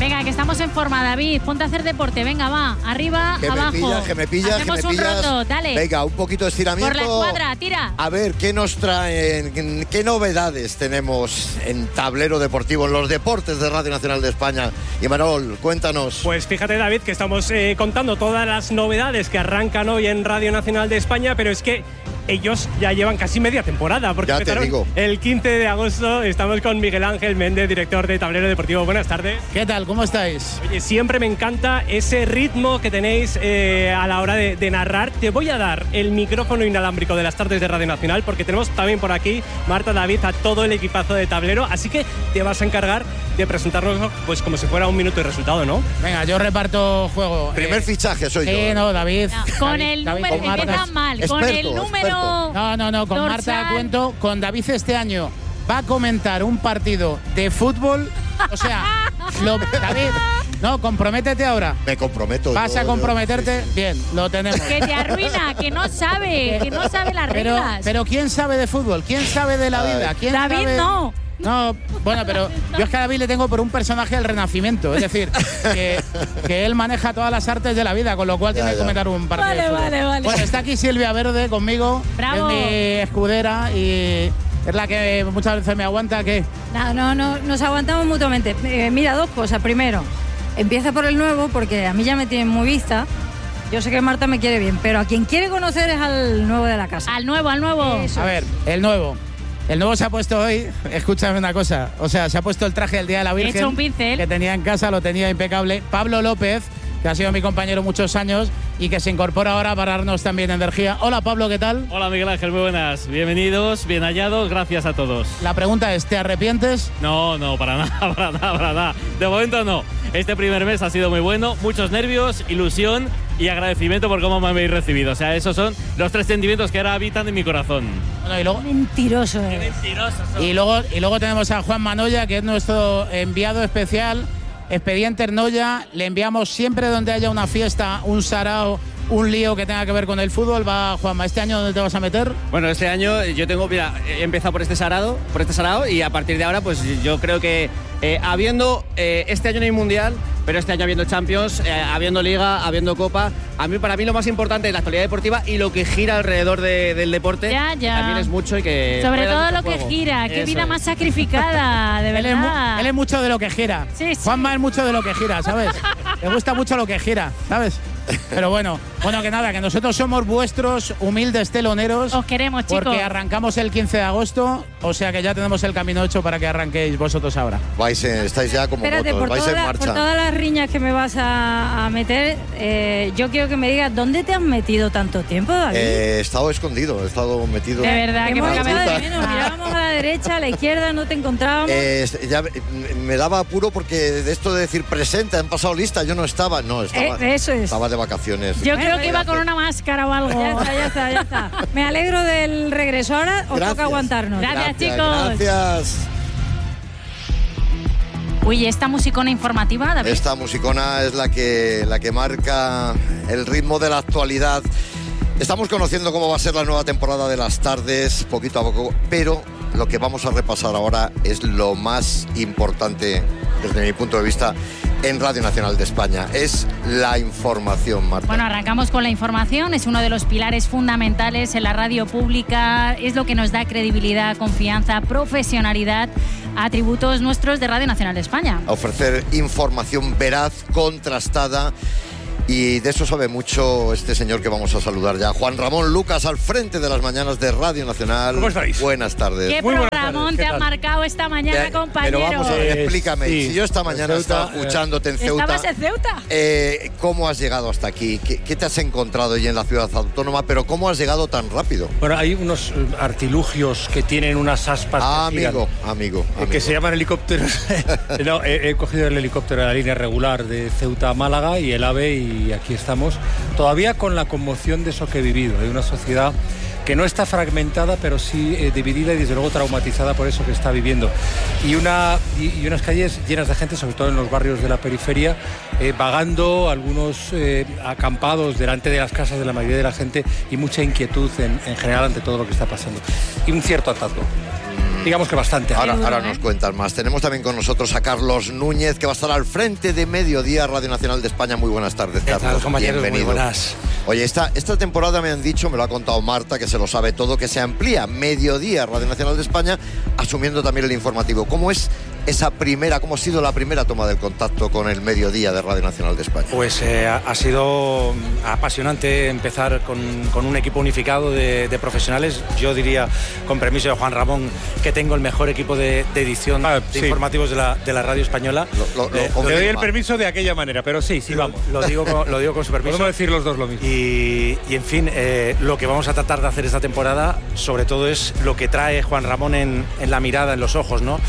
Venga, que estamos en forma, David. Ponte a hacer deporte. Venga, va. Arriba, abajo. Que me pillas. Hacemos un rondo, dale. Venga, un poquito de estiramiento. Por la escuadra, tira. A ver, ¿qué nos traen? ¿Qué novedades tenemos en Tablero Deportivo, en los deportes de Radio Nacional de España? Y Manol, cuéntanos. Pues fíjate, David, que estamos contando todas las novedades que arrancan hoy en Radio Nacional de España, pero es que ellos ya llevan casi media temporada, porque empezaron el 15 de agosto. Estamos con Miguel Ángel Méndez, director de Tablero Deportivo. Buenas tardes. ¿Qué tal? ¿Cómo estáis? Oye, siempre me encanta ese ritmo que tenéis a la hora de narrar. Te voy a dar el micrófono inalámbrico de las tardes de Radio Nacional, porque tenemos también por aquí, Marta, David, a todo el equipazo de Tablero, así que te vas a encargar de presentarnos pues como si fuera un minuto y resultado, ¿no? Venga, yo reparto juego. Primer fichaje soy yo. Sí, no, David. No, con David, el David, número, empieza mal. Con el número. No, con dorsal. Marta cuento. Con David este año va a comentar un partido de fútbol. O sea, David, no, comprométete ahora. Me comprometo. ¿Vas a comprometerte? Sí. Bien, lo tenemos. Que te arruina, que no sabe las reglas. Pero ¿quién sabe de fútbol? ¿Quién sabe de la vida? ¿Quién David sabe? no. No, bueno, pero yo es que a David le tengo por un personaje del Renacimiento. Es decir, que él maneja todas las artes de la vida, con lo cual tiene que comentar un partido de fútbol. Vale. Pues está aquí Silvia Verde conmigo. Bravo. Es mi escudera y es la que muchas veces me aguanta. ¿Qué? No, nos aguantamos mutuamente. Mira, dos cosas. Primero, empieza por el nuevo, porque a mí ya me tienen muy vista. Yo sé que Marta me quiere bien, pero a quien quiere conocer es al nuevo de la casa. Al nuevo. Eso. A ver, el nuevo. El nuevo se ha puesto hoy, escúchame una cosa, o sea, se ha puesto el traje del Día de la Virgen. He hecho un pincel. Que tenía en casa, lo tenía impecable. Pablo López, que ha sido mi compañero muchos años y que se incorpora ahora para darnos también energía. Hola Pablo, ¿qué tal? Hola Miguel Ángel, muy buenas. Bienvenidos, bien hallados, gracias a todos. La pregunta es, ¿te arrepientes? No, para nada. De momento no. Este primer mes ha sido muy bueno, muchos nervios, ilusión y agradecimiento por cómo me habéis recibido. O sea, esos son los tres sentimientos que ahora habitan en mi corazón. Bueno, y luego, mentiroso. Qué mentirosos son. Y luego tenemos a Juan Manoya, que es nuestro enviado especial, Expedientes Noya. Le enviamos siempre donde haya una fiesta, un sarao, un lío que tenga que ver con el fútbol. Va, Juanma, ¿este año dónde te vas a meter? Bueno, este año yo tengo, mira, he empezado por este sarao y a partir de ahora pues yo creo que habiendo, este año no hay Mundial, pero este año habiendo Champions, habiendo Liga, habiendo Copa, para mí lo más importante es la actualidad deportiva y lo que gira alrededor del deporte Ya. también es mucho y que... Sobre todo mucho lo que juego. gira, qué Eso vida es. más sacrificada, de verdad. Él es mucho de lo que gira. Sí. Juanma es mucho de lo que gira, ¿sabes? Le gusta mucho lo que gira, ¿sabes? Pero bueno, que nada, que nosotros somos vuestros humildes teloneros. Os queremos, chicos. Porque arrancamos el 15 de agosto, o sea que ya tenemos el camino hecho para que arranquéis vosotros ahora. Estáis ya como Espérate, motos, vais en por marcha. todas las riñas que me vas a meter, yo quiero que me digas, ¿dónde te has metido tanto tiempo, David? He estado escondido, he estado metido. De verdad, que Hemos poca echado de vergüenza. menos, mirábamos a la derecha, a la izquierda, no te encontrábamos. Ya me daba apuro porque de esto de decir presente, han pasado lista, yo no estaba. No, eso es. Estaba de vacaciones. Yo creo que iba con una máscara o algo. Ya está. Me alegro del regreso. Ahora os toca aguantarnos. Gracias, chicos. Gracias. Uy, esta musicona informativa, David. Esta musicona es la que marca el ritmo de la actualidad. Estamos conociendo cómo va a ser la nueva temporada de las tardes, poquito a poco, pero lo que vamos a repasar ahora es lo más importante, desde mi punto de vista, en Radio Nacional de España. Es la información, Marta. Bueno, arrancamos con la información. Es uno de los pilares fundamentales en la radio pública. Es lo que nos da credibilidad, confianza, profesionalidad, atributos nuestros de Radio Nacional de España. A ofrecer información veraz, contrastada. Y de eso sabe mucho este señor que vamos a saludar ya. Juan Ramón Lucas, al frente de las mañanas de Radio Nacional. ¿Cómo estáis? Buenas tardes. ¿Qué programón te has marcado esta mañana, compañero? Pero vamos a ver, explícame. Sí, si yo esta mañana Ceuta, estaba escuchándote en Ceuta. ¿Estabas en Ceuta? ¿Cómo has llegado hasta aquí? ¿Qué te has encontrado hoy en la ciudad autónoma? Pero ¿cómo has llegado tan rápido? Bueno, hay unos artilugios que tienen unas aspas amigo. que se llaman helicópteros. No, he cogido el helicóptero de la línea regular de Ceuta a Málaga y el AVE, y aquí estamos, todavía con la conmoción de eso que he vivido. Hay una sociedad que no está fragmentada, pero sí dividida y desde luego traumatizada por eso que está viviendo. Y unas calles llenas de gente, sobre todo en los barrios de la periferia, vagando, algunos acampados delante de las casas de la mayoría de la gente, y mucha inquietud en general ante todo lo que está pasando. Y un cierto hartazgo. digamos que bastante. Ahora nos cuentas más. Tenemos también con nosotros a Carlos Núñez, que va a estar al frente de Mediodía Radio Nacional de España. Muy buenas tardes, Carlos. ¿Qué tal, compañeros? Bienvenido. Muy buenas. Oye, esta temporada me han dicho, me lo ha contado Marta, que se lo sabe todo, que se amplía Mediodía Radio Nacional de España, asumiendo también el informativo. ¿Cómo es cómo ha sido la primera toma del contacto con el Mediodía de Radio Nacional de España? Pues ha sido apasionante empezar con un equipo unificado de profesionales. Yo diría, con permiso de Juan Ramón, que tengo el mejor equipo de edición de informativos de la radio española. Le doy el permiso de aquella manera, pero sí, vamos. Lo digo con su permiso. Podemos decir los dos lo mismo. Y en fin, lo que vamos a tratar de hacer esta temporada, sobre todo, es lo que trae Juan Ramón en la mirada, en los ojos, ¿no?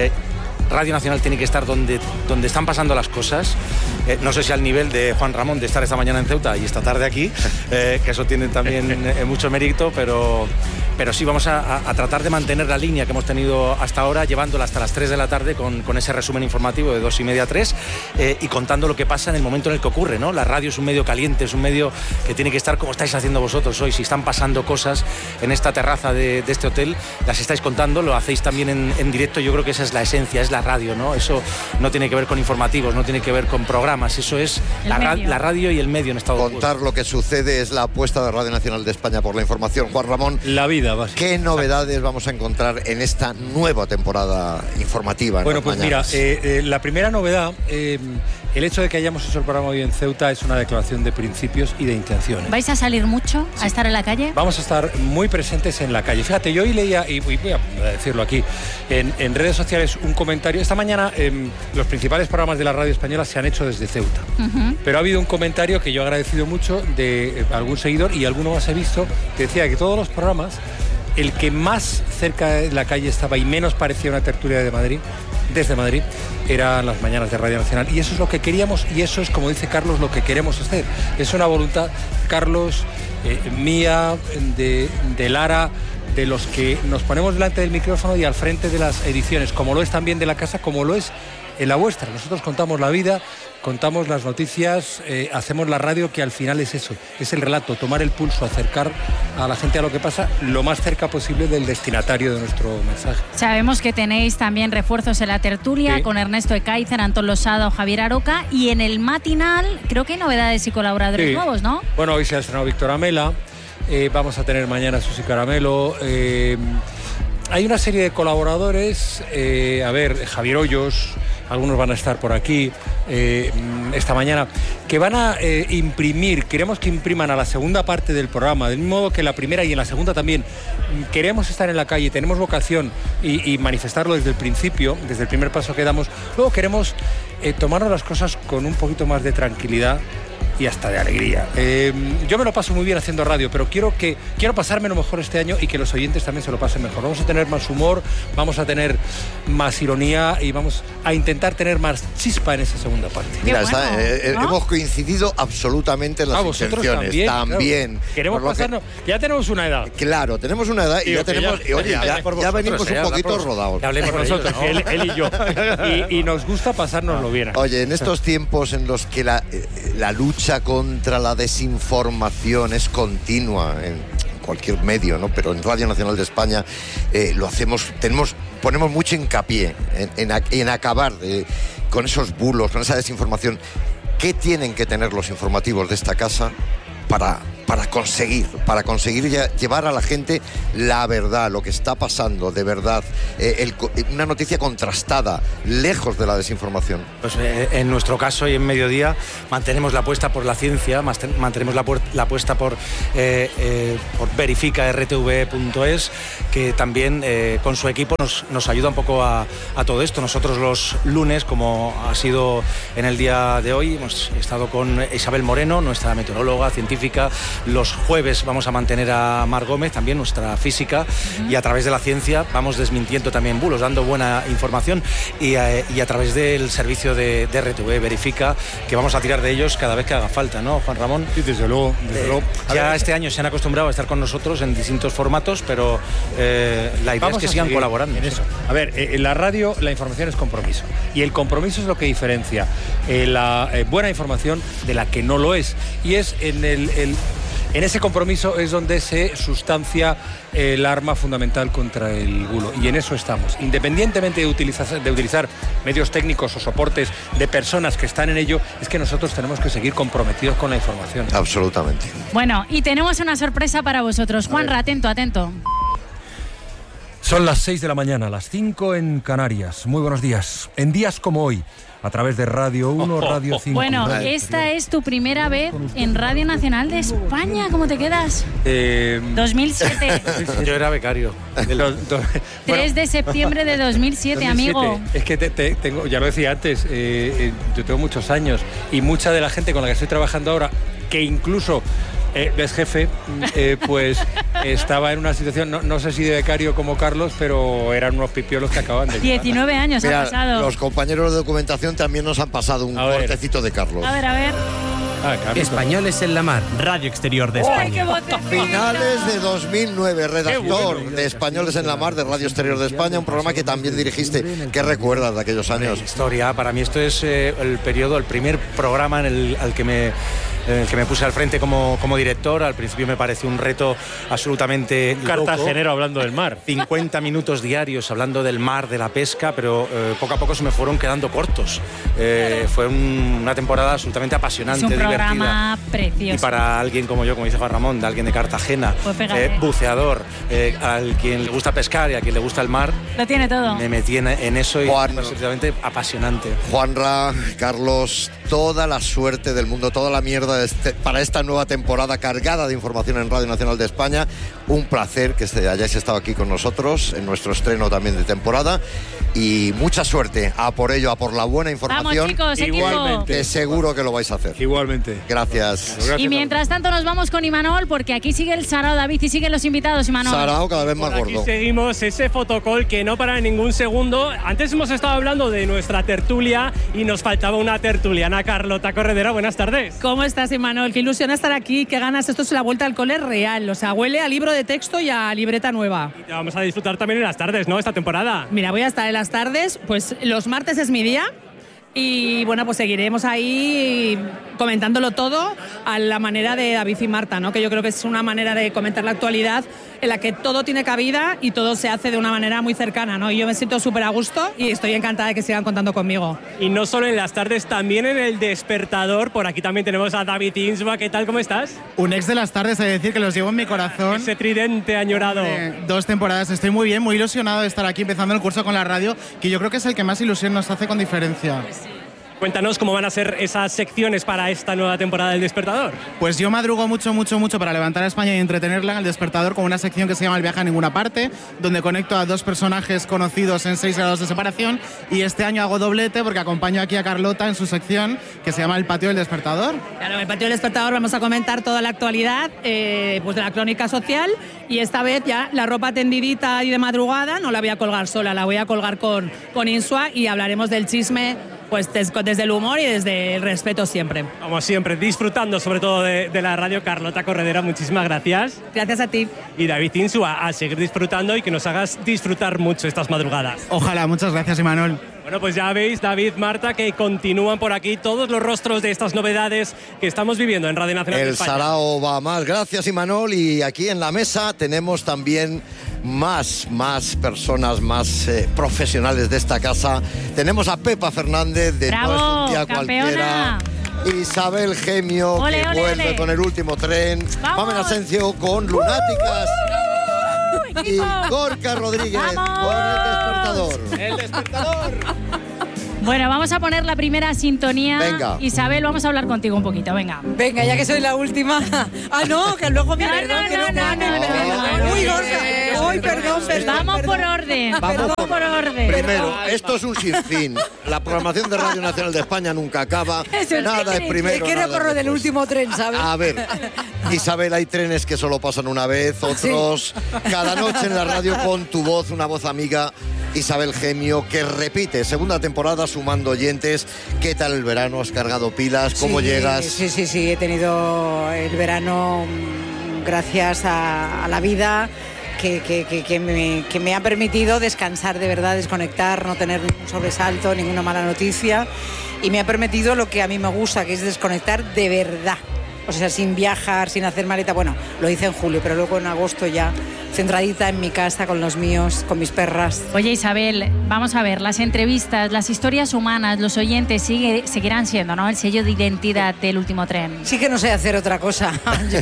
Radio Nacional tiene que estar donde están pasando las cosas. No sé si al nivel de Juan Ramón de estar esta mañana en Ceuta y esta tarde aquí, que eso tiene también mucho mérito, pero sí vamos a tratar de mantener la línea que hemos tenido hasta ahora, llevándola hasta las 3 de la tarde con ese resumen informativo de 2:30 a 3 y contando lo que pasa en el momento en el que ocurre, ¿no? La radio es un medio caliente, es un medio que tiene que estar como estáis haciendo vosotros hoy. Si están pasando cosas en esta terraza de este hotel, las estáis contando, lo hacéis también en directo. Yo creo que esa es la esencia, es la radio, ¿no? Eso no tiene que ver con informativos, no tiene que ver con programas, eso es la radio y el medio en estado de contar lo que sucede es la apuesta de Radio Nacional de España por la información. Juan Ramón, la vida básica. ¿Qué novedades vamos a encontrar en esta nueva temporada informativa? Bueno, pues mañanas? Mira, la primera novedad, el hecho de que hayamos hecho el programa hoy en Ceuta es una declaración de principios y de intenciones. ¿Vais a salir mucho a estar en la calle? Vamos a estar muy presentes en la calle. Fíjate, yo hoy leía, y voy a decirlo aquí, en redes sociales un comentario. Esta mañana los principales programas de la radio española se han hecho desde Ceuta. Pero ha habido un comentario que yo he agradecido mucho de algún seguidor y alguno más he visto, que decía que todos los programas, el que más cerca de la calle estaba y menos parecía una tertulia de Madrid, desde Madrid, eran las mañanas de Radio Nacional. Y eso es lo que queríamos y eso es, como dice Carlos, lo que queremos hacer. Es una voluntad, Carlos, mía, de Lara, de los que nos ponemos delante del micrófono y al frente de las ediciones, como lo es también de la casa, como lo es en la vuestra. Nosotros contamos la vida, contamos las noticias, hacemos la radio, que al final es eso, es el relato, tomar el pulso, acercar a la gente a lo que pasa lo más cerca posible del destinatario de nuestro mensaje. Sabemos que tenéis también refuerzos en la tertulia, con Ernesto Ekaizer, Antón Losada o Javier Aroca, y en el matinal creo que hay novedades y colaboradores nuevos, ¿no? Bueno, hoy se ha estrenado Víctor Amela, vamos a tener mañana Susi Caramelo, hay una serie de colaboradores, Javier Hoyos, algunos van a estar por aquí esta mañana, que van a imprimir, queremos que impriman a la segunda parte del programa, del mismo modo que la primera y en la segunda también. Queremos estar en la calle, tenemos vocación y manifestarlo desde el principio, desde el primer paso que damos. Luego queremos tomarnos las cosas con un poquito más de tranquilidad y hasta de alegría. Yo me lo paso muy bien haciendo radio, pero quiero pasármelo mejor este año y que los oyentes también se lo pasen mejor. Vamos a tener más humor, vamos a tener más ironía y vamos a intentar tener más chispa en esa segunda parte. Mira, ¿no? Hemos coincidido absolutamente en las intenciones. También. Claro. Queremos pasarnos, ya tenemos una edad. Claro, tenemos una edad y ya tenemos. Ya venimos un poquito rodados. Hablemos por nosotros, ¿no? él y yo. y nos gusta pasárnoslo bien. Oye, en estos tiempos en los que la lucha contra la desinformación es continua en cualquier medio, ¿no? Pero en Radio Nacional de España lo hacemos, ponemos mucho hincapié en acabar con esos bulos, con esa desinformación. ¿Qué tienen que tener los informativos de esta casa para conseguir llevar a la gente la verdad, lo que está pasando de verdad, una noticia contrastada, lejos de la desinformación? Pues en nuestro caso y en Mediodía mantenemos la apuesta por la ciencia, mantenemos la apuesta por Verifica RTV.es, que también con su equipo nos ayuda un poco a todo esto. Nosotros los lunes, como ha sido en el día de hoy, hemos estado con Isabel Moreno, nuestra meteoróloga científica. Los jueves vamos a mantener a Mar Gómez, también nuestra física, y a través de la ciencia vamos desmintiendo también bulos, dando buena información, y a través del servicio de RTV Verifica, que vamos a tirar de ellos cada vez que haga falta, ¿no, Juan Ramón? Sí, desde luego. Ya este año se han acostumbrado a estar con nosotros en distintos formatos, pero la idea es que sigan colaborando en eso. A ver, en la radio la información es compromiso, y el compromiso es lo que diferencia la buena información de la que no lo es, y es en En ese compromiso es donde se sustancia el arma fundamental contra el bulo, y en eso estamos. Independientemente de utilizar medios técnicos o soportes de personas que están en ello, es que nosotros tenemos que seguir comprometidos con la información. Absolutamente. Bueno, y tenemos una sorpresa para vosotros. Juanra, atento. Son las 6 de la mañana, las 5 en Canarias. Muy buenos días. En días como hoy, a través de Radio 1, Radio 5. Bueno, esta es tu primera vez en Radio Nacional de España. ¿Cómo te quedas? 2007. Yo era becario. 3 de septiembre de 2007, amigo. Es que tengo, ya lo decía antes, yo tengo muchos años y mucha de la gente con la que estoy trabajando ahora, que incluso es jefe, pues estaba en una situación, no sé si de becario como Carlos, pero eran unos pipiolos que acaban de 19 años ha pasado. Los compañeros de documentación también nos han pasado un cortecito de Carlos. A ver. Españoles en la Mar, Radio Exterior de España. Finales de 2009, redactor de Españoles en la Mar de Radio Exterior de España, un programa que también dirigiste. ¿Qué recuerdas de aquellos años? Historia, para mí esto es el primer programa en el que me puse al frente como director. Al principio me pareció un reto absolutamente cartagenero hablando del mar. 50 minutos diarios hablando del mar, de la pesca, pero poco a poco se me fueron quedando cortos. Fue una temporada absolutamente apasionante, divertida. Es un programa precioso. Y para alguien como yo, como dice Juan Ramón, de alguien de Cartagena, buceador, al quien le gusta pescar y a quien le gusta el mar, lo tiene todo. Me metí en eso y fue absolutamente apasionante. Juanra, Carlos, toda la suerte del mundo, toda la mierda para esta nueva temporada cargada de información en Radio Nacional de España. Un placer que hayáis estado aquí con nosotros en nuestro estreno también de temporada, y mucha suerte a por ello, a por la buena información. Vamos, chicos, igualmente, que seguro que lo vais a hacer. Igualmente. Gracias. Y mientras tanto nos vamos con Imanol, porque aquí sigue el Sarao, David, y siguen los invitados, Imanol. Sarao cada vez más gordo. Aquí seguimos ese fotocall que no para en ningún segundo. Antes hemos estado hablando de nuestra tertulia y nos faltaba una tertuliana. Carlota Corredera, buenas tardes. ¿Cómo estás, Imanol? Qué ilusión estar aquí, qué ganas. Esto es la vuelta al cole real, o sea, huele a libro de texto y a libreta nueva. Y te vamos a disfrutar también en las tardes, ¿no? Esta temporada. Mira, voy a estar en las tardes, pues los martes es mi día. Y bueno, pues seguiremos ahí comentándolo todo a la manera de David y Marta, ¿no? Que yo creo que es una manera de comentar la actualidad en la que todo tiene cabida y todo se hace de una manera muy cercana, ¿no? Y yo me siento súper a gusto y estoy encantada de que sigan contando conmigo. Y no solo en las tardes, también en El Despertador. Por aquí también tenemos a David Insua. ¿Qué tal? ¿Cómo estás? Un ex de las tardes, hay que decir que los llevo en mi corazón. Ese tridente añorado. 2 temporadas. Estoy muy bien, muy ilusionado de estar aquí empezando el curso con la radio, que yo creo que es el que más ilusión nos hace con diferencia. Pues sí. Cuéntanos cómo van a ser esas secciones para esta nueva temporada del Despertador. Pues yo madrugo mucho para levantar a España y entretenerla en el Despertador con una sección que se llama El viaje a ninguna parte, donde conecto a 2 personajes conocidos en 6 grados de separación, y este año hago doblete porque acompaño aquí a Carlota en su sección que se llama El patio del Despertador. Claro, en el patio del Despertador vamos a comentar toda la actualidad pues de la crónica social, y esta vez ya la ropa tendidita y de madrugada no la voy a colgar sola, la voy a colgar con Insua, y hablaremos del chisme pues desde el humor y desde el respeto siempre. Como siempre, disfrutando sobre todo de la radio. Carlota Corredera, muchísimas gracias. Gracias a ti. Y David Insua, a seguir disfrutando y que nos hagas disfrutar mucho estas madrugadas. Ojalá, muchas gracias, Imanol. Bueno, pues ya veis, David, Marta, que continúan por aquí todos los rostros de estas novedades que estamos viviendo en Radio Nacional de España. El Sarao va más. Gracias, Imanol. Y aquí en la mesa tenemos también más personas, más profesionales de esta casa. Tenemos a Pepa Fernández de ¡Bravo, No es un día campeona! Cualquiera. Isabel Gemio, ole, que ole, vuelve ole. con El último tren. ¡Vamos! Pamela Asencio con Lunáticas. Y Gorka Rodríguez ¡Vamos! con El Despertador. ¡El Despertador! Bueno, vamos a poner la primera sintonía. Venga. Isabel, vamos a hablar contigo un poquito, venga. Venga, ya que soy la última. Ah, no, que luego me perdón. Uy, Gorka. Uy, perdón. Vamos por orden. Vamos por orden. Primero, esto es un sinfín. La programación de Radio Nacional de España nunca acaba. Nada es primero. Es que no corro del último tren, ¿sabes? A ver, Isabel, hay trenes que solo pasan una vez, otros cada noche en la radio con tu voz, una voz amiga, Isabel Gemio, que repite segunda temporada sumando oyentes. ¿Qué tal el verano? ¿Has cargado pilas? ¿Cómo llegas? Sí, he tenido el verano gracias a la vida que me ha permitido descansar de verdad, desconectar, no tener ningún sobresalto, ninguna mala noticia, y me ha permitido lo que a mí me gusta, que es desconectar de verdad. o sea, sin viajar, sin hacer maleta. Bueno, lo hice en julio, pero luego en agosto ya centradita en mi casa con los míos, con mis perras. Oye, Isabel, vamos a ver, las entrevistas, las historias humanas, los oyentes seguirán siendo, ¿no?, el sello de identidad del Último Tren. Sí que no sé hacer otra cosa.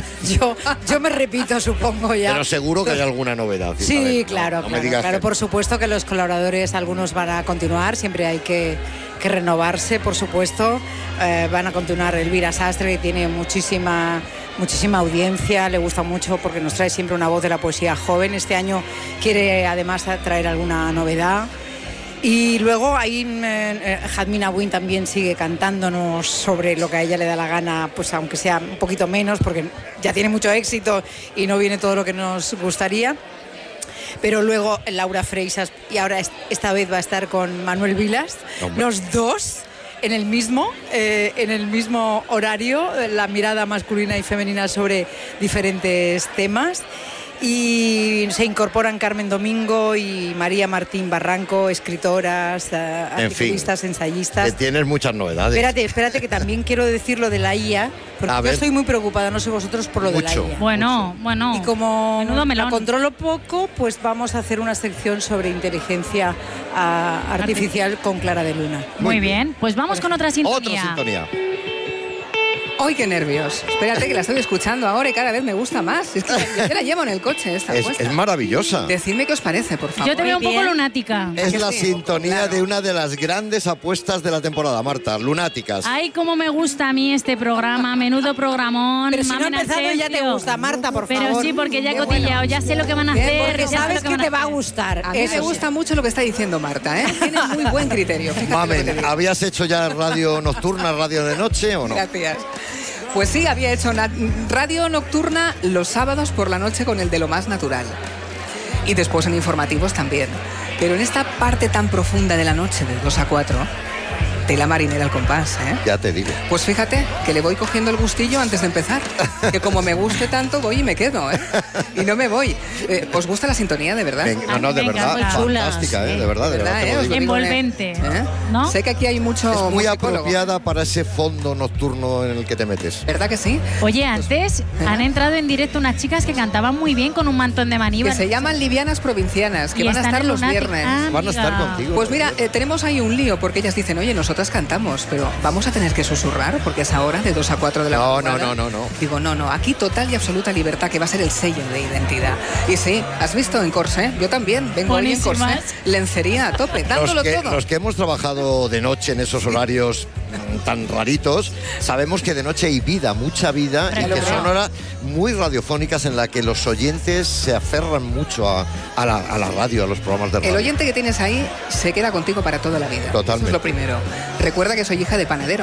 Yo me repito, supongo ya. Pero seguro que hay alguna novedad. Sí, Isabel. claro, No me digas claro. que- Por supuesto que los colaboradores, algunos van a continuar, siempre hay que renovarse, por supuesto. Van a continuar Elvira Sastre, que tiene muchísima audiencia, le gusta mucho porque nos trae siempre una voz de la poesía joven. Este año quiere además traer alguna novedad. Y luego ahí Jadmina Win también sigue cantándonos sobre lo que a ella le da la gana, pues aunque sea un poquito menos, porque ya tiene mucho éxito y no viene todo lo que nos gustaría. Pero luego Laura Freixas, y ahora esta vez va a estar con Manuel Vilas, Hombre. los dos en el mismo horario, la mirada masculina y femenina sobre diferentes temas. Y se incorporan Carmen Domingo y María Martín Barranco, escritoras, articulistas, ensayistas. Que tienes muchas novedades. Espérate, que también quiero decir lo de la IA, porque A yo ver. estoy muy preocupada, no sé vosotros, por lo Mucho. de la IA. Bueno. Y como Menudo melón. la controlo poco, pues vamos a hacer una sección sobre inteligencia artificial con Clara de Luna. Muy bien, pues vamos con otra sintonía. Otra sintonía. ¡Ay, qué nervios! Espérate, que la estoy escuchando ahora y cada vez me gusta más. Es que yo la llevo en el coche esta puesta. Es maravillosa. Decidme qué os parece, por favor. Yo te veo un poco lunática. Es la sintonía de una de las grandes apuestas de la temporada, Marta, Lunáticas. Ay, cómo me gusta a mí este programa, menudo programón. Pero si no ha Mamen empezado ya te Asensio. gusta, Marta, por Pero favor. sí, porque ya he Qué cotillado, bueno. ya sé lo que van a Bien, hacer. Porque ya sé sabes lo que van te va a hacer. gustar. A mí me gusta mucho lo que está diciendo Marta, ¿eh? Tiene muy buen criterio. Fíjate lo que te Mamen, digo. ¿habías hecho ya radio nocturna, radio de noche o no? Gracias. Pues sí, había hecho radio nocturna los sábados por la noche con el de Lo Más Natural. Y después en informativos también. Pero en esta parte tan profunda de la noche, de 2 a 4, tela marinera al compás, ¿eh? Ya te digo. Pues fíjate, que le voy cogiendo el gustillo antes de empezar. Que como me guste tanto, voy y me quedo, ¿eh? Y no me voy. ¿Os gusta la sintonía, de verdad? No, de verdad, fantástica, de verdad, te lo digo. Envolvente, ¿no? Sé que aquí hay mucho Es muy musicólogo. apropiada para ese fondo nocturno en el que te metes. ¿Verdad que sí? Oye, antes han entrado en directo unas chicas que cantaban muy bien con un mantón de Que maníbal. se llaman Livianas Provincianas, que Y van a están estar en los Lunática. viernes. Ah, Van a estar amiga. contigo. Pues mira, tenemos ahí un lío, porque ellas dicen, oye, nosotras cantamos, pero vamos a tener que susurrar, porque es ahora de 2 a 4 de la madrugada. No. Digo, no, aquí total y absoluta libertad, que va a ser el sello de identidad. Y sí, ¿has visto en corsé? Yo también, vengo hoy en corsé. Buenísimas. Lencería a tope, dándolo todo. Los que hemos trabajado de noche en esos horarios tan raritos, sabemos que de noche hay vida, mucha vida, y que son horas muy radiofónicas en las que los oyentes se aferran mucho a la radio, a los programas de radio. El oyente que tienes ahí se queda contigo para toda la vida. Totalmente. Eso es lo primero. Recuerda que soy hija de panadero.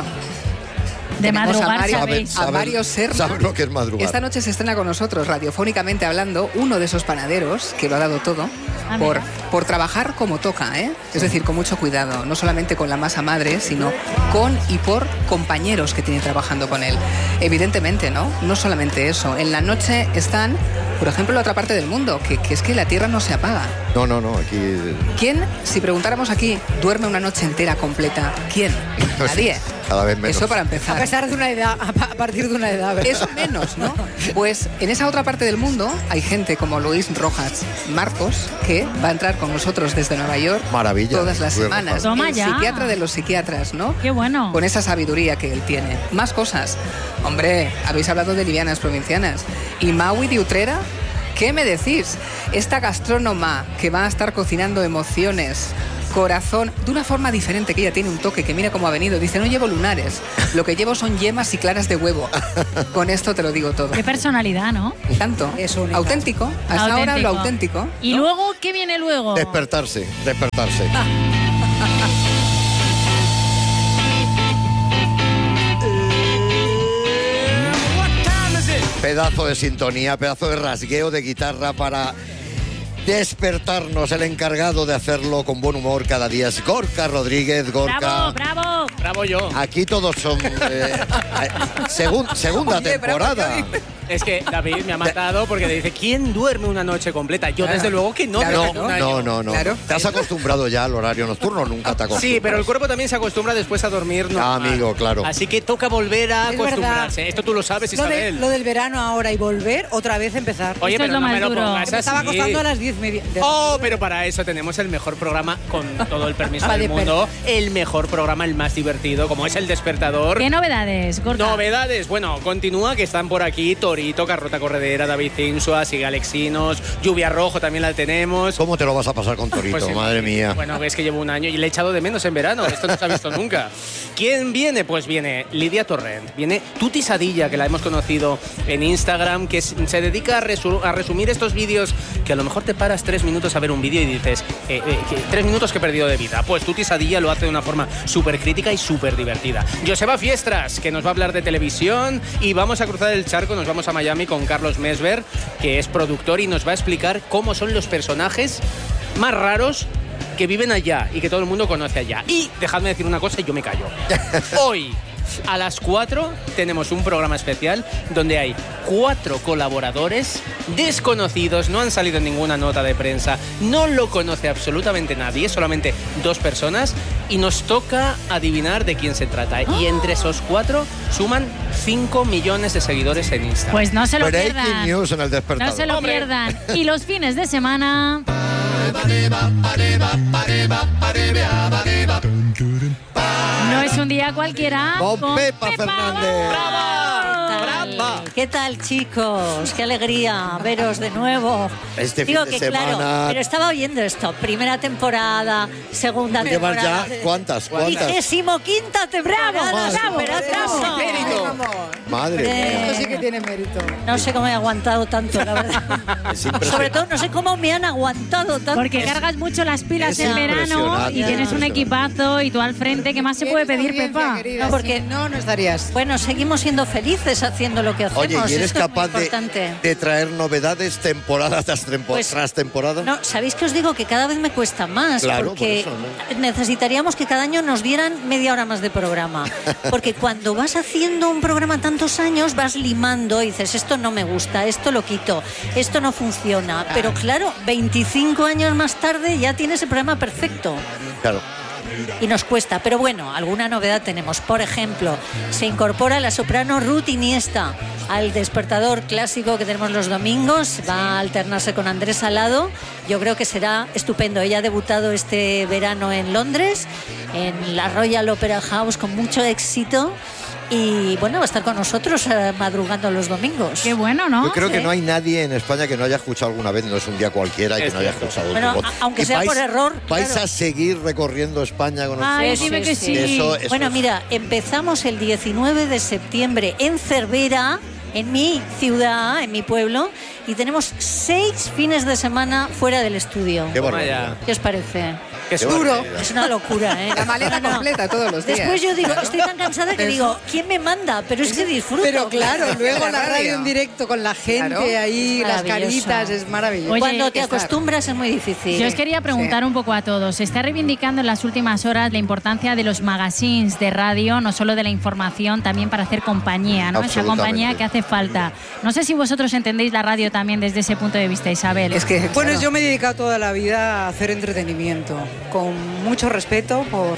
De Tenemos madrugar, a Mario, ¿sabéis? a Mario Serna. ¿Sabes lo que es madrugar? Esta noche se estrena con nosotros, radiofónicamente hablando, uno de esos panaderos que lo ha dado todo Ah, por trabajar como toca, ¿eh? Es decir, con mucho cuidado, no solamente con la masa madre, sino con y por compañeros que tiene trabajando con él. Evidentemente, ¿no? No solamente eso. En la noche están, por ejemplo, la otra parte del mundo, que es que la Tierra no se apaga. No, aquí... ¿Quién, si preguntáramos aquí, duerme una noche entera completa? ¿Quién? Nadie. Cada vez menos. Eso para A empezar. pesar de una edad, a partir de una edad, ¿verdad? Eso menos, ¿no? Pues en esa otra parte del mundo hay gente como Luis Rojas Marcos, que va a entrar con nosotros desde Nueva York Maravilla, todas las Luis semanas. Rojas. Toma El ya. psiquiatra de los psiquiatras, ¿no? Qué bueno. Con esa sabiduría que él tiene. Más cosas. Hombre, habéis hablado de Livianas Provincianas. ¿Y Maui de Utrera? ¿Qué me decís? Esta gastrónoma que va a estar cocinando emociones, corazón, de una forma diferente, que ella tiene un toque, que mira cómo ha venido. Dice, no llevo lunares, lo que llevo son yemas y claras de huevo. Con esto te lo digo todo. Qué personalidad, ¿no? Tanto. Es única. Auténtico. Hasta ahora lo auténtico. ¿Y luego qué viene luego? Despertarse. Pedazo de sintonía, pedazo de rasgueo de guitarra para despertarnos. El encargado de hacerlo con buen humor cada día es Gorka Rodríguez. Gorka. ¡Bravo! Bravo yo. Aquí todos son segunda Oye, bravo temporada. yo. Es que David me ha matado porque le dice, ¿quién duerme una noche completa? Yo desde luego que no. No. Claro. ¿Te has acostumbrado ya al horario nocturno? Nunca te acostumbras. Sí, pero el cuerpo también se acostumbra después a dormir normal. Amigo, claro. Así que toca volver a Es acostumbrarse. verdad. Esto tú lo sabes, Isabel. Lo del verano ahora y volver, otra vez empezar. Oye, pero no me lo pongas Me estaba así. acostando a las 10:30. Oh, pero para eso tenemos el mejor programa, con todo el permiso Vale, del mundo. El mejor programa, el más divertido, como es El Despertador. ¿Qué novedades, Gorka? Novedades, bueno, continúa, que están por aquí Torito, Carlota Corredera, David Insua, Sigue Alexinos, Lluvia Rojo también la tenemos. ¿Cómo te lo vas a pasar con Torito? Pues sí, Madre mía. Bueno, es que llevo un año y le he echado de menos en verano. Esto no se ha visto nunca. ¿Quién viene? Pues viene Lidia Torrent. Viene Tuti Sadilla, que la hemos conocido en Instagram, que se dedica a resumir estos vídeos que a lo mejor te paras 3 minutos a ver un vídeo y dices, 3 minutos que he perdido de vida. Pues Tuti Sadilla lo hace de una forma súper crítica y súper divertida. Joseba Fiestras, que nos va a hablar de televisión, y vamos a cruzar el charco, nos vamos a Miami con Carlos Mesver, que es productor y nos va a explicar cómo son los personajes más raros que viven allá y que todo el mundo conoce allá. Y dejadme decir una cosa y yo me callo. Hoy, a las 4, tenemos un programa especial donde hay 4 colaboradores desconocidos, no han salido en ninguna nota de prensa, no lo conoce absolutamente nadie, solamente 2 personas, y nos toca adivinar de quién se trata. Y entre esos 4 suman 5 millones de seguidores en Instagram. Pues no se lo Breaking pierdan. news en El Despertador. No se lo pierdan. Y los fines de semana... No es un día cualquiera. Con Pepa Fernández. ¿Qué tal, chicos? Qué alegría veros de nuevo. Este Digo fin de que semana... claro, pero estaba oyendo esto. Primera temporada, segunda ¿Llevas temporada. ya cuántas? 25ª temporada. Bravo. Madre mía. Esto sí que tiene mérito. No sé cómo he aguantado tanto, la verdad. Sobre todo, no sé cómo me han aguantado tanto. Porque cargas mucho las pilas es en verano impresionante. y tienes un equipazo y tú al frente. ¿Qué más se puede pedir, Pepa? No, porque no estarías. Bueno, seguimos siendo felices haciendo lo que hacemos. Oye, ¿y eres Esto es muy capaz importante. de traer novedades temporada tras temporada? No, ¿sabéis que os digo que cada vez me cuesta más? Claro, porque por eso, necesitaríamos que cada año nos dieran media hora más de programa. Porque cuando vas haciendo un programa tantos años, vas limando y dices, esto no me gusta, esto lo quito, esto no funciona. Pero claro, 25 años más tarde ya tienes el programa perfecto. Claro. Y nos cuesta, pero bueno, alguna novedad tenemos. Por ejemplo, se incorpora la soprano Ruth Iniesta al Despertador clásico que tenemos los domingos. Va a alternarse con Andrés Salado. Yo creo que será estupendo. Ella ha debutado este verano en Londres, en la Royal Opera House, con mucho éxito. Y bueno, va a estar con nosotros madrugando los domingos. Qué bueno, ¿no? Yo creo que no hay nadie en España que no haya escuchado alguna vez, no es un día cualquiera, y que no haya escuchado Bueno, tu voz. aunque Y sea por error. ¿Vais claro. a seguir recorriendo España con Ay, nosotros? dime que sí. Eso Bueno, es- mira, empezamos el 19 de septiembre en Cervera, en mi ciudad, en mi pueblo, y tenemos 6 fines de semana fuera del estudio. Qué barbaridad. ¿Qué os parece? Que es duro. Es una locura, ¿eh? La maleta No, no. completa todos los días. Después yo digo, estoy tan cansada que digo, ¿quién me manda? Pero es que disfruto. Pero claro, luego la radio. radio en directo con la gente Claro. ahí, las Maravilloso. caritas, es maravilloso. Oye, Cuando te estar. acostumbras es muy difícil. Yo os quería preguntar un poco a todos. Se está reivindicando en las últimas horas la importancia de los magazines de radio, no solo de la información, también para hacer compañía, ¿no? Esa Absolutamente. compañía que hace falta. No sé si vosotros entendéis la radio también desde ese punto de vista, Isabel. Es que, Bueno, claro, yo me he dedicado toda la vida a hacer entretenimiento, con mucho respeto por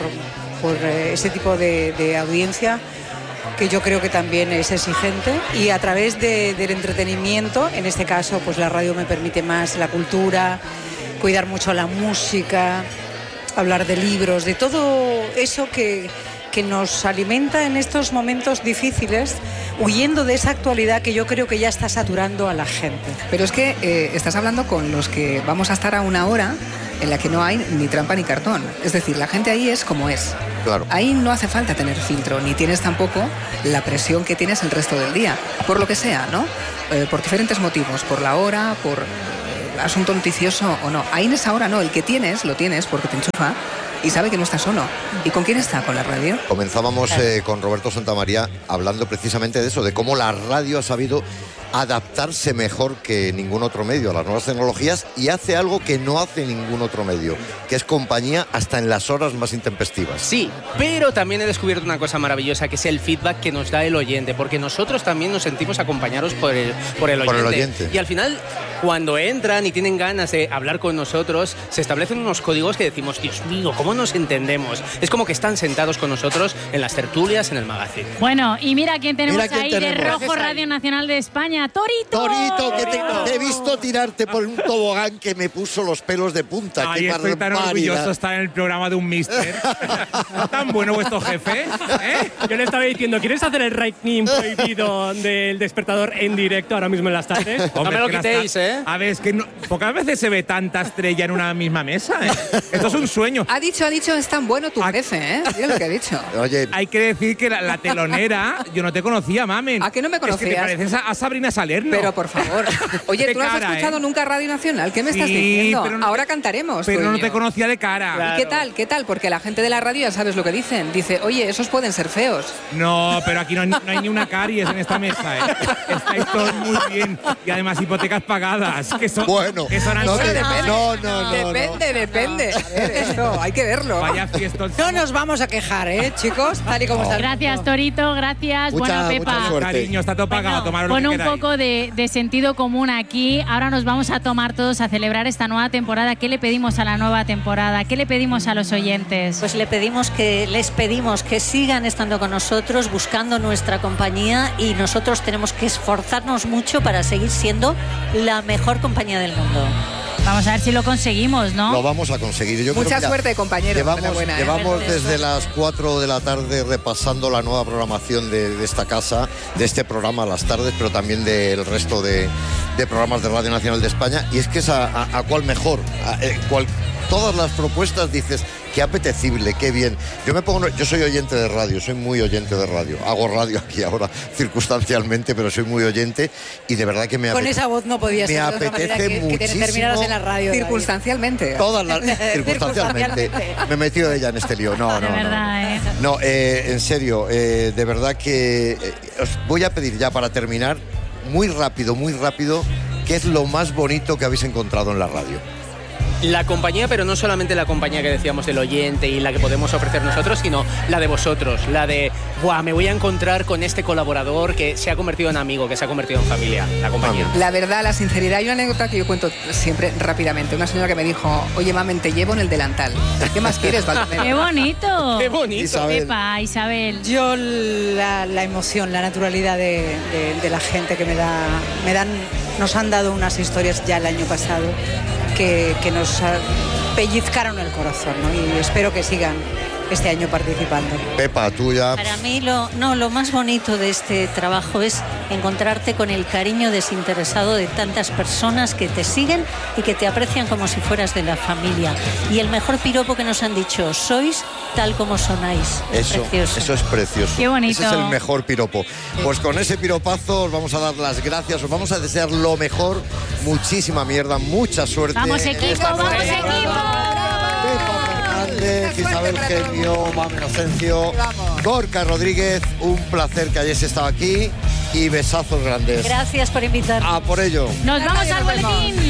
ese tipo de audiencia, que yo creo que también es exigente, y a través del entretenimiento, en este caso pues la radio me permite más la cultura, cuidar mucho la música, hablar de libros, de todo eso que nos alimenta en estos momentos difíciles, huyendo de esa actualidad que yo creo que ya está saturando a la gente. pero es que estás hablando con los que vamos a estar a una hora en la que no hay ni trampa ni cartón. Es decir, la gente ahí es como es. Claro. Ahí no hace falta tener filtro, ni tienes tampoco la presión que tienes el resto del día, por lo que sea, ¿no? Por diferentes motivos, por la hora, por asunto noticioso o no. Ahí en esa hora no, el que tienes, lo tienes porque te enchufa y sabe que no está solo. ¿Y con quién está? ¿Con la radio? Comenzábamos con Roberto Santamaría hablando precisamente de eso, de cómo la radio ha sabido adaptarse mejor que ningún otro medio a las nuevas tecnologías y hace algo que no hace ningún otro medio, que es compañía hasta en las horas más intempestivas. Sí, pero también he descubierto una cosa maravillosa, que es el feedback que nos da el oyente, porque nosotros también nos sentimos acompañados por el oyente. Y al final, cuando entran y tienen ganas de hablar con nosotros, se establecen unos códigos que decimos, Dios mío, ¿cómo nos entendemos? Es como que están sentados con nosotros en las tertulias, en el magazine. Bueno, y mira quién tenemos ahí de Rojo Radio Nacional de España, Torito. Torito, que te he visto tirarte por un tobogán que me puso los pelos de punta. Ay, qué estoy tan orgulloso de estar en el programa de un mister. ¿Tan bueno vuestro jefe? Yo le estaba diciendo, ¿quieres hacer el ranking prohibido del despertador en directo ahora mismo en las tardes? No me lo quitéis, ¿eh? A ver, es que pocas veces se ve tanta estrella en una misma mesa, ¿eh? Esto es un sueño. Ha dicho, es tan bueno tu jefe, ¿eh? Mira lo que ha dicho. Oye, hay que decir que la telonera, yo no te conocía, mamen. ¿A qué no me conocías? Es que te pareces a Sabrina Salerno. Pero por favor. Oye, ¿tú no has escuchado nunca Radio Nacional? ¿Qué me estás diciendo? Pero no, ahora cantaremos. Pero no te conocía de cara. Claro. ¿Y qué tal? ¿Qué tal? Porque la gente de la radio ya sabes lo que dicen. Dice, oye, esos pueden ser feos. No, pero aquí no hay ni una caries en esta mesa, ¿eh? Estáis todos muy bien. Y además hipotecas pagadas. Que son, bueno, que son Depende. A ver, esto, hay que verlo. Vaya fiestón. No nos vamos a quejar, chicos, tal y como está. Gracias, Torito, gracias. Bueno, Pepa, cariño, está todo pagado. Tomaros pon lo que un queráis. poco de sentido común aquí. Ahora nos vamos a tomar todos a celebrar esta nueva temporada. ¿Qué le pedimos a la nueva temporada? ¿Qué le pedimos a los oyentes? Pues les pedimos que sigan estando con nosotros, buscando nuestra compañía, y nosotros tenemos que esforzarnos mucho para seguir siendo la mejor compañía del mundo. Vamos a ver si lo conseguimos, ¿no? Lo vamos a conseguir. Mucha suerte, compañeros. Llevamos desde las 4 de la tarde repasando la nueva programación de esta casa, de este programa a las tardes, pero también del resto de programas de Radio Nacional de España. Y es que es a cuál mejor. Todas las propuestas dices, qué apetecible, qué bien. Yo soy oyente de radio, soy muy oyente de radio. Hago radio aquí ahora circunstancialmente, pero soy muy oyente y de verdad que me apetece. Con esa voz no podía ser de otra manera que terminaras en la radio. Circunstancialmente. Circunstancialmente. Me he metido ella en este lío. No. No, en serio, de verdad que os voy a pedir ya para terminar, muy rápido, ¿qué es lo más bonito que habéis encontrado en la radio? La compañía, pero no solamente la compañía que decíamos del oyente y la que podemos ofrecer nosotros, sino la de vosotros, la de, me voy a encontrar con este colaborador que se ha convertido en amigo, que se ha convertido en familia, la compañía. La verdad, la sinceridad. Hay una anécdota que yo cuento siempre rápidamente. Una señora que me dijo, oye, mamen, te llevo en el delantal. ¿Qué más quieres, Valdomero? ¡Qué bonito! ¡Qué bonito! Isabel. Yo la emoción, la naturalidad de la gente que nos han dado unas historias ya el año pasado que nos pellizcaron el corazón, ¿no? Y espero que sigan este año participando. Pepa, tuya. Para mí lo más bonito de este trabajo es encontrarte con el cariño desinteresado de tantas personas que te siguen y que te aprecian como si fueras de la familia. Y el mejor piropo que nos han dicho, sois tal como sonáis. Eso es precioso. Qué bonito. Ese es el mejor piropo. Pues con ese piropazo os vamos a dar las gracias, os vamos a desear lo mejor, muchísima mierda, mucha suerte. ¡Vamos equipo, vamos equipo! Isabel Genio, Mamen Asensio, Gorka Rodríguez, un placer que hayáis estado aquí y besazos grandes. Gracias por invitarme. A por ello. Nos vamos al boletín.